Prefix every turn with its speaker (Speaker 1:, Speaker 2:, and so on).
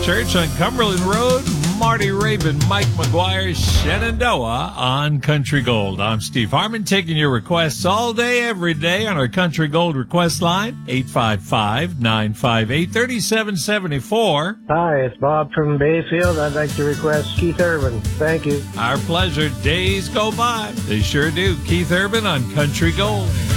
Speaker 1: Church on Cumberland Road. Marty Raven, Mike McGuire, Shenandoah on Country Gold. I'm Steve Harmon, taking your requests all day, every day on our Country Gold request line, 855-958-3774.
Speaker 2: Hi, it's Bob from Bayfield. I'd like to request Keith Urban. Thank you.
Speaker 1: Our pleasure. Days go by. They sure do. Keith Urban on Country Gold.